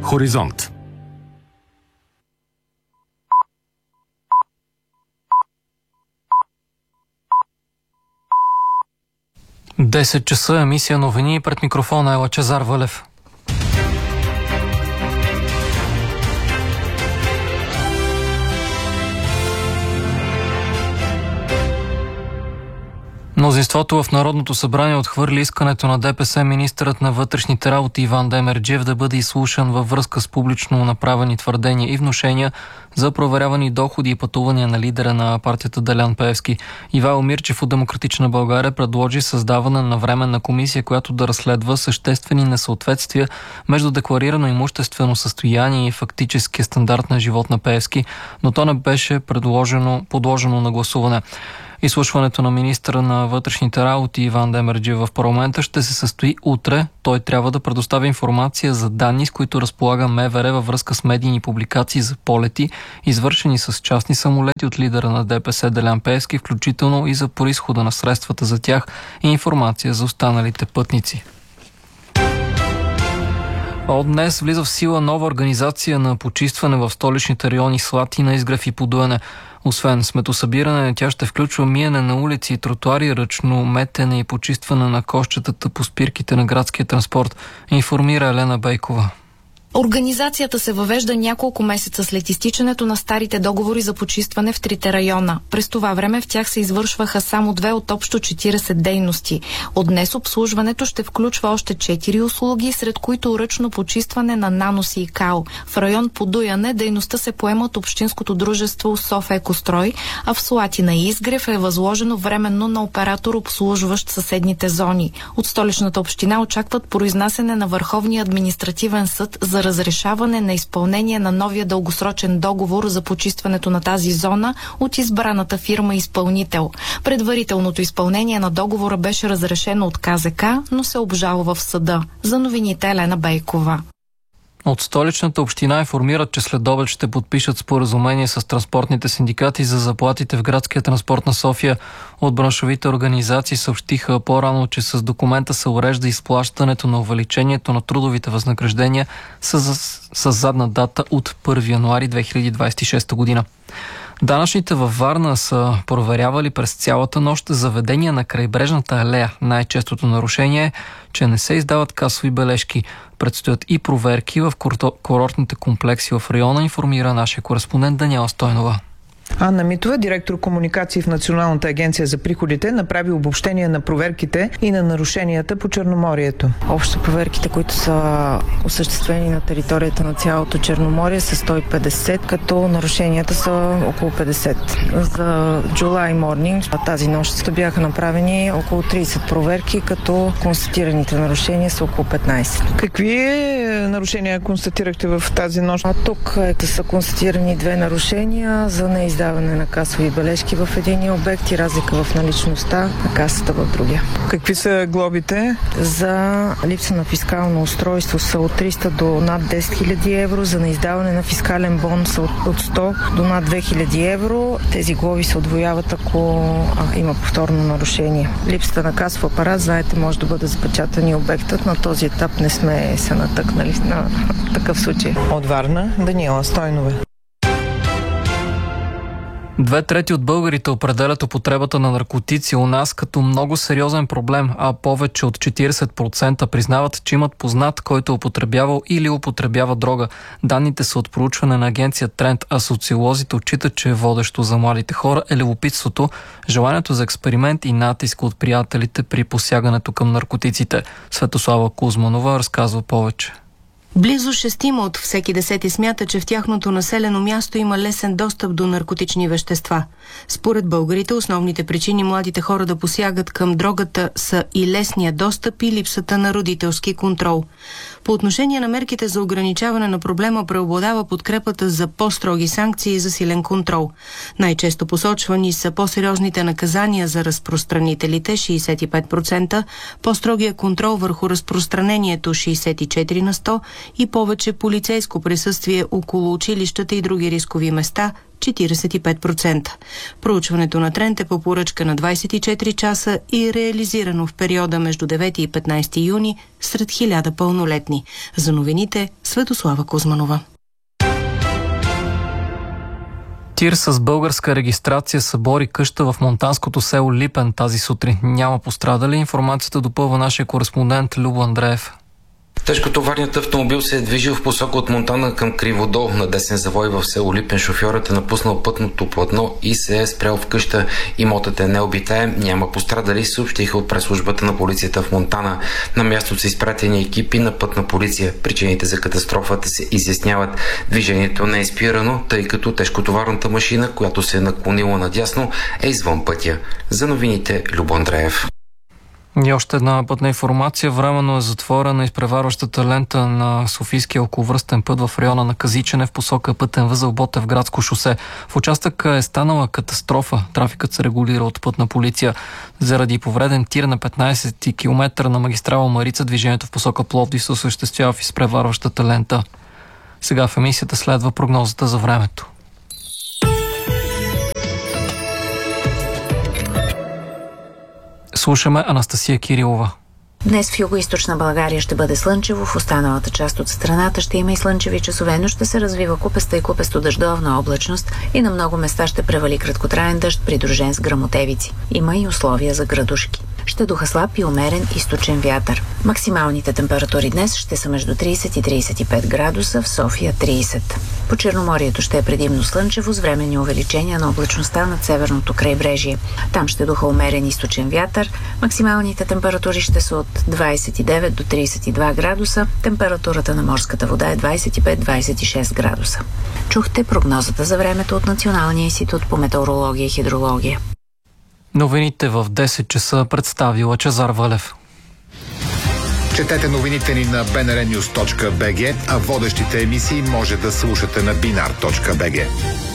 Хоризонт. Десет часа, емисия новини, пред микрофона е Лъчезар Вълев. Мнозинството в Народното събрание отхвърли искането на ДПС министърът на вътрешните работи Иван Демерджиев да бъде изслушан във връзка с публично направени твърдения и внушения за проверявани доходи и пътувания на лидера на партията Делян Пеевски. Ивайло Мирчев от Демократична България предложи създаване на временна комисия, която да разследва съществени несъответствия между декларирано имуществено състояние и фактическия стандарт на живот на Пеевски, но то не беше подложено на гласуване. Изслушването на министъра на вътрешните работи Иван Демерджиев в парламента ще се състои утре. Той трябва да предостави информация за данни, с които разполага МВР във връзка с медийни публикации за полети, извършени с частни самолети от лидера на ДПС Делян Пеевски, включително и за произхода на средствата за тях и информация за останалите пътници. От днес влиза в сила нова организация на почистване в столичните райони Слатина, Изгрев и Подуяне. Освен сметосъбиране, тя ще включва миене на улици и тротуари, ръчно метене и почистване на кошчетата по спирките на градския транспорт, информира Елена Бейкова. Организацията се въвежда няколко месеца след изтичането на старите договори за почистване в трите района. През това време в тях се извършваха само 2 от общо 40 дейности. От днес обслужването ще включва още 4 услуги, сред които ръчно почистване на наноси и кал. В район Подуяне дейността се поема от общинското дружество Софекострой, а в Слатина и Изгрев е възложено временно на оператор, обслужващ съседните зони. От столичната община очакват произнасяне на Върховния административен съд за разрешаване на изпълнение на новия дългосрочен договор за почистването на тази зона от избраната фирма изпълнител. Предварителното изпълнение на договора беше разрешено от КЗК, но се обжалва в съда. За новините Елена Бейкова. От столичната община информират, че следобед ще подпишат споразумение с транспортните синдикати за заплатите в градския транспорт на София. От браншовите организации съобщиха по-рано, че с документа се урежда изплащането на увеличението на трудовите възнаграждения с задна дата от 1 януари 2026 година. Данъчните във Варна са проверявали през цялата нощ заведения на крайбрежната алея. Най-честото нарушение е, че не се издават касови бележки. Предстоят и проверки в курортните комплекси в района, информира нашия кореспондент Даниела Стойнова. Анна Митова, директор комуникации в Националната агенция за приходите, направи обобщение на проверките и на нарушенията по Черноморието. Общо проверките, които са осъществени на територията на цялото Черноморие, са 150, като нарушенията са около 50. За July Morning тази нощ бяха направени около 30 проверки, като констатираните нарушения са около 15. Какви нарушения констатирахте в тази нощ? Тук са констатирани 2 нарушения за неиздаване на касови бележки в единия обект и разлика в наличността на касата в другия. Какви са глобите? За липса на фискално устройство са от 300 до над 10 000 евро, за неиздаване на фискален бон са от 100 до над 2000 евро. Тези глоби се удвояват, ако има повторно нарушение. Липсата на касов апарат, знаете, може да бъде запечатан и обектът. На този етап не сме се натъкнали на такъв случай. От Варна, Даниела Стойнова. 2/3 от българите определят употребата на наркотици у нас като много сериозен проблем, а повече от 40% признават, че имат познат, който е употребявал или употребява дрога. Данните са от проучване на агенция Тренд, а социолозите отчитат, че водещо за младите хора е любопитството, желанието за експеримент и натиск от приятелите при посягането към наркотиците. Светослава Кузманова разказва повече. Близо 6 от всеки 10 смята, че в тяхното населено място има лесен достъп до наркотични вещества. Според българите, основните причини младите хора да посягат към дрогата са и лесния достъп и липсата на родителски контрол. По отношение на мерките за ограничаване на проблема преобладава подкрепата за по-строги санкции и за силен контрол. Най-често посочвани са по-сериозните наказания за разпространителите 65%, по-строгия контрол върху разпространението 64% и повече полицейско присъствие около училищата и други рискови места 45%. Проучването на Тренд е по поръчка на 24 часа и реализирано в периода между 9 и 15 юни сред 1000 пълнолетни. За новините Светослава Кузманова. Тир с българска регистрация събори къща в монтанското село Липен тази сутрин. Няма пострадали. Информацията допълва нашия кореспондент Любо Андреев. Тежкотоварният автомобил се е движил в посока от Монтана към Криводол на десен завой в село Липен. Шофьорът е напуснал пътното платно и се е спрял в къща. Имотът е необитаем, няма пострадали, съобщиха от пресслужбата на полицията в Монтана. На място са изпратени екипи на пътна полиция. Причините за катастрофата се изясняват. Движението не е спирано, тъй като тежкотоварната машина, която се е наклонила надясно, е извън пътя. За новините Любо Андреев. И още една пътна информация. Временно е затворена изпреварващата лента на Софийския околовръстен път в района на Казичене в посока пътен възел Ботевградско шосе. В участъка е станала катастрофа. Трафикът се регулира от пътна полиция. Заради повреден тир на 15 км на магистрала Марица, движението в посока Пловдив се осъществява в изпреварващата лента. Сега в емисията следва прогнозата за времето. Слушаме Анастасия Кирилова. Днес в югоизточна България ще бъде слънчево, в останалата част от страната ще има и слънчеви часове, но ще се развива купеста и купесто-дъждовна облачност и на много места ще превали краткотраен дъжд, придружен с гръмотевици. Има и условия за градушки. Ще духа слаб и умерен източен вятър. Максималните температури днес ще са между 30 и 35 градуса, в София 30. По Черноморието ще е предимно слънчево с временни увеличения на облачността над северното крайбрежие. Там ще духа умерен източен вятър. Максималните температури ще са от 29 до 32 градуса. Температурата на морската вода е 25-26 градуса. Чухте прогнозата за времето от Националния институт по метеорология и хидрология. Новините в 10 часа представи Лъчезар Валев. Четете новините ни на bnrnews.bg, а водещите емисии може да слушате на binar.bg.